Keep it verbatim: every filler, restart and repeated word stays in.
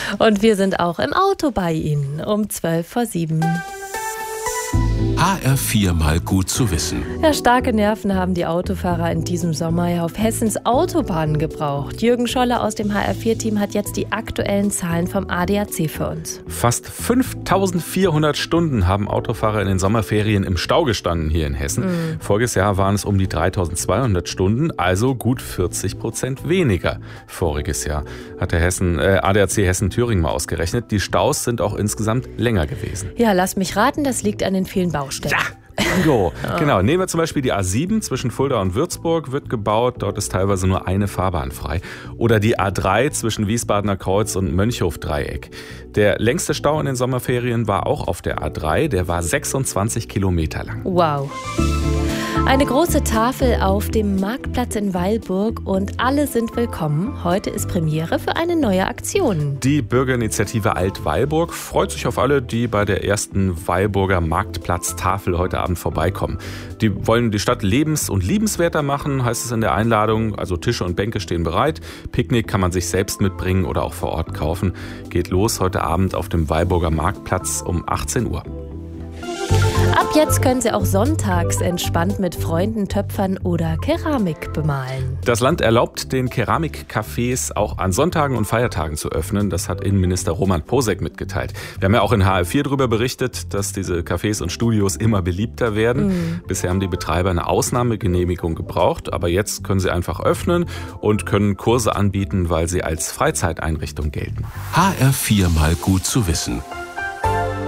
Und wir sind auch im Auto bei Ihnen um zwölf vor sieben. H R vier mal gut zu wissen. Ja, starke Nerven haben die Autofahrer in diesem Sommer ja auf Hessens Autobahnen gebraucht. Jürgen Scholle aus dem H R vier Team hat jetzt die aktuellen Zahlen vom A D A C für uns. Fast fünftausendvierhundert Stunden haben Autofahrer in den Sommerferien im Stau gestanden hier in Hessen. Mhm. Voriges Jahr waren es um die dreitausendzweihundert Stunden, also gut vierzig Prozent weniger. Voriges Jahr hat der Hessen, äh, A D A C Hessen-Thüringen mal ausgerechnet. Die Staus sind auch insgesamt länger gewesen. Ja, lass mich raten, das liegt an den vielen Baustellen. Ja, bingo. Genau, nehmen wir zum Beispiel die A sieben zwischen Fulda und Würzburg, wird gebaut. Dort ist teilweise nur eine Fahrbahn frei. Oder die A drei zwischen Wiesbadener Kreuz und Mönchhof-Dreieck. Der längste Stau in den Sommerferien war auch auf der A drei. Der war sechsundzwanzig Kilometer lang. Wow. Eine große Tafel auf dem Marktplatz in Weilburg und alle sind willkommen. Heute ist Premiere für eine neue Aktion. Die Bürgerinitiative Alt-Weilburg freut sich auf alle, die bei der ersten Weilburger Marktplatz-Tafel heute Abend vorbeikommen. Die wollen die Stadt lebens- und liebenswerter machen, heißt es in der Einladung. Also Tische und Bänke stehen bereit. Picknick kann man sich selbst mitbringen oder auch vor Ort kaufen. Geht los heute Abend auf dem Weilburger Marktplatz um achtzehn Uhr. Ab jetzt können Sie auch sonntags entspannt mit Freunden töpfern oder Keramik bemalen. Das Land erlaubt den Keramikcafés auch an Sonntagen und Feiertagen zu öffnen. Das hat Innenminister Roman Posek mitgeteilt. Wir haben ja auch in H R vier darüber berichtet, dass diese Cafés und Studios immer beliebter werden. Mhm. Bisher haben die Betreiber eine Ausnahmegenehmigung gebraucht, aber jetzt können sie einfach öffnen und können Kurse anbieten, weil sie als Freizeiteinrichtung gelten. H R vier mal gut zu wissen.